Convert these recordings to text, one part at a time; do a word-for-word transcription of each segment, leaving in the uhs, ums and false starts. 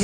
Právě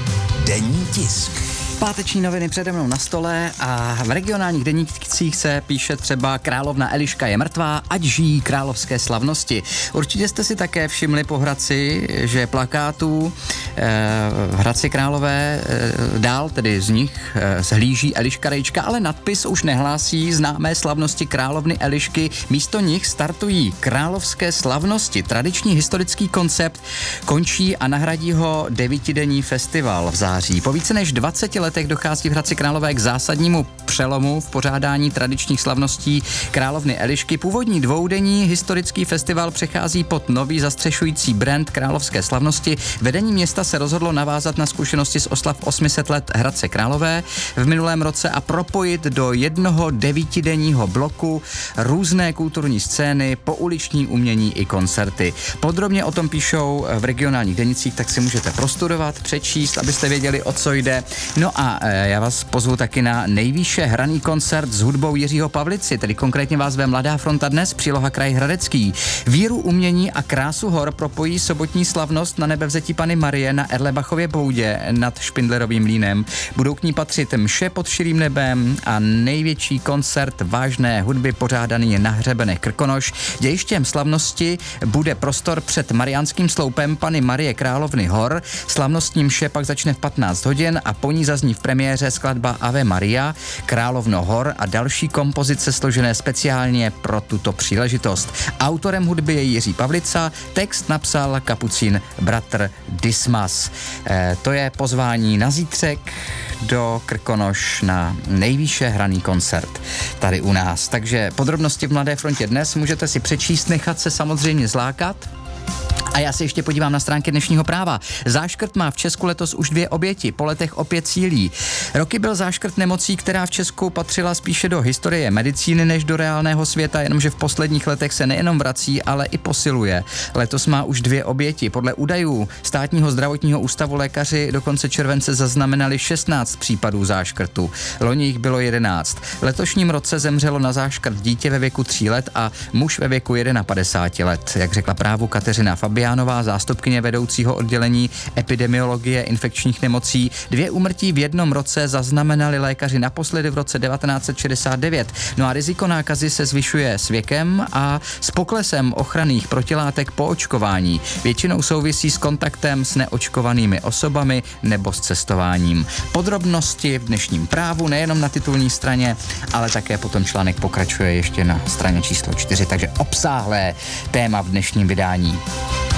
denní tisk. Páteční noviny přede mnou na stole a v regionálních denících se píše třeba Královna Eliška je mrtvá, ať žijí královské slavnosti. Určitě jste si také všimli po Hradci, že plakátů eh, v Hradci Králové eh, dál, tedy z nich eh, zhlíží Eliška Rejčka, ale nadpis už nehlásí známé slavnosti královny Elišky. Místo nich startují královské slavnosti. Tradiční historický koncept končí a nahradí ho devítidenní festival v září. Po více než dvaceti letech dochází v Hradci Králové k zásadnímu přelomu v pořádání tradičních slavností královny Elišky. Původní dvoudenní historický festival přechází pod nový zastřešující brand královské slavnosti. Vedení města se rozhodlo navázat na zkušenosti z oslav osm set let Hradce Králové v minulém roce a propojit do jednoho devítidenního bloku různé kulturní scény, pouliční umění i koncerty. Podrobně o tom píšou v regionálních denících, tak si můžete prostudovat, přečíst, abyste věděli, o co jde. No a já vás pozvu taky na nejvýše hraný koncert s hudbou Jiřího Pavlici, tedy konkrétně vás ve Mladá fronta dnes, příloha Kraj Hradecký. Víru, umění a krásu hor propojí sobotní slavnost na nebevzetí Panny Marie na Erlebachově boudě nad Špindlerovým mlýnem. Budou k ní patřit mše pod širým nebem a největší koncert vážné hudby pořádaný na hřebenech Krkonoš. Dějištěm slavnosti bude prostor před Mariánským sloupem Panny Marie Královny hor. Slavnostní mše pak začne v patnáct hodin a po ní zazní v premiéře skladba Ave Maria, Královno hor a další kompozice složené speciálně pro tuto příležitost. Autorem hudby je Jiří Pavlica, text napsal kapucín bratr Dismas. E, to je pozvání na zítřek do Krkonoš na nejvýše hraný koncert tady u nás. Takže podrobnosti v Mladé frontě dnes můžete si přečíst, nechat se samozřejmě zlákat. A já se ještě podívám na stránky dnešního Práva. Záškrt má v Česku letos už dvě oběti, po letech opět sílí. Roky byl záškrt nemocí, která v Česku patřila spíše do historie medicíny než do reálného světa, jenomže v posledních letech se nejenom vrací, ale i posiluje. Letos má už dvě oběti. Podle údajů Státního zdravotního ústavu lékaři do konce července zaznamenali šestnáct případů záškrtu. Loni jich bylo jedenáct. V letošním roce zemřelo na záškrt dítě ve věku tří let a muž ve věku padesáti jedna let, jak řekla Právu Kateřina Fabiánová, zástupkyně vedoucího oddělení epidemiologie infekčních nemocí. Dvě úmrtí v jednom roce zaznamenali lékaři naposledy v roce devatenáct set šedesát devět. No a riziko nákazy se zvyšuje s věkem a s poklesem ochranných protilátek po očkování. Většinou souvisí s kontaktem s neočkovanými osobami nebo s cestováním. Podrobnosti v dnešním Právu nejenom na titulní straně, ale také potom článek pokračuje ještě na straně číslo čtyři, takže obsáhlé téma v dnešním vydání.